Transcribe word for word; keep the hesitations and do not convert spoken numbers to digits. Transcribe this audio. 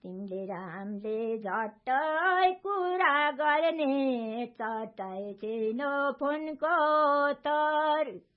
तिमीले रामले झट्टै कुरा गर्ने चट्टै छिनो फोनको तर